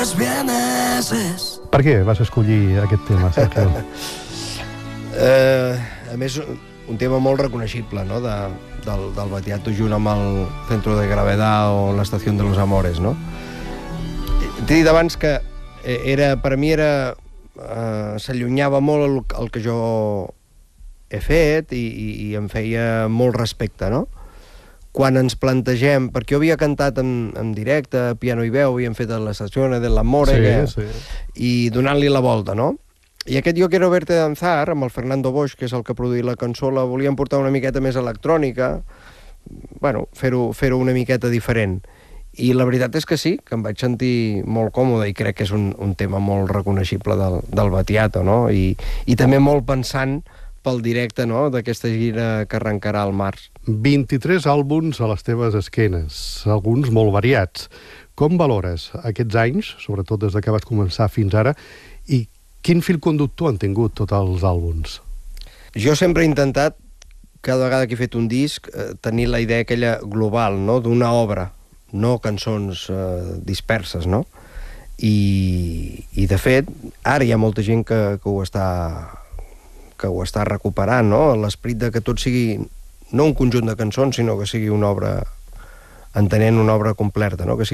Per què vas escollir aquest tema, Sergio? A més, un tema molt reconeixible, no?, del Battiato, junt amb el Centro de Gravedad o l'Estació de los Amores, no? T'he dit abans que per mi s'allunyava molt el que jo he fet i em feia molt respecte, no? Quan ens plantegem, perquè jo havia cantat en directe, piano i veu, havíem fet la Stazione dell'Amore, i donant-li la volta, no? I aquest Yo quiero verte danzar, amb el Fernando Bosch, que és el que ha produït la cançó, la volíem portar una miqueta més electrònica, bueno, fer-ho una miqueta diferent. I la veritat és que sí, que em vaig sentir molt còmode i crec que és un tema molt reconeixible del Battiato, no? I també molt pensant pel directe, no?, d'aquesta gira que arrencarà al març. 23 àlbums a les teves esquenes, alguns molt variats. Com valores aquests anys, sobretot des que vas començar fins ara, i quin fil conductor han tingut tots els àlbums? Jo sempre he intentat, cada vegada que he fet un disc, tenir la idea aquella global, no?, d'una obra, no cançons disperses, no? I de fet, ara hi ha molta gent que ho està recuperant, no?, l'esperit de que tot sigui no un conjunt de cançons, sinó que sigui una obra, entenent una obra completa, no?, que sigui